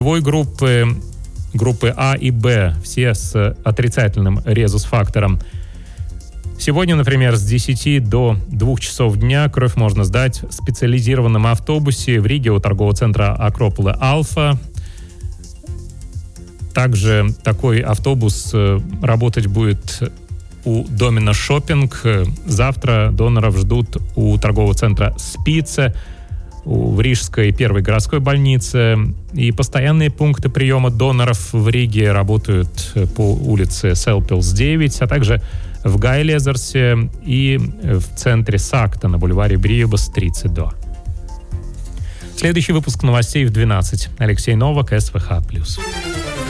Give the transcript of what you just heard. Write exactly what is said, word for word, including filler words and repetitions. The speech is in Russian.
группы, группы А и Б, все с отрицательным резус-фактором. Сегодня, например, с десяти до двух часов дня кровь можно сдать в специализированном автобусе в Риге у торгового центра Акропола Альфа. Также такой автобус работать будет у Домина Шоппинг. Завтра доноров ждут у торгового центра Спице, в Рижской первой городской больнице. И постоянные пункты приема доноров в Риге работают по улице Селпилс девять, а также в Гайлезерсе и в центре Сакта на бульваре Бриебас тридцать два. Следующий выпуск новостей в двенадцать. Алексей Новак, СВХ плюс.